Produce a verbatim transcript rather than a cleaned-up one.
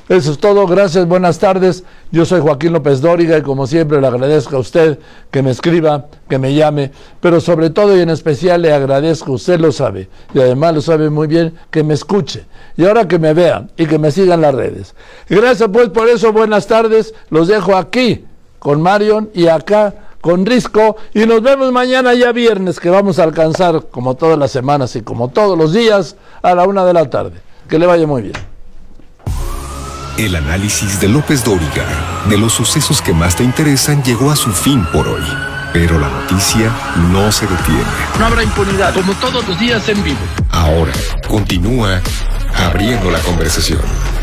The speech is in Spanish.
Eso es todo, gracias, buenas tardes. Yo soy Joaquín López Dóriga y como siempre le agradezco a usted que me escriba, que me llame, pero sobre todo y en especial le agradezco, usted lo sabe, y además lo sabe muy bien, que me escuche. Y ahora que me vea y que me siga en las redes. Y gracias pues por eso, buenas tardes, los dejo aquí con Marion y acá con Risco, y nos vemos mañana ya viernes, que vamos a alcanzar, como todas las semanas y como todos los días, a la una de la tarde. Que le vaya muy bien. El análisis de López Dóriga de los sucesos que más te interesan llegó a su fin por hoy. Pero la noticia no se detiene. No habrá impunidad, como todos los días en vivo. Ahora continúa abriendo la conversación.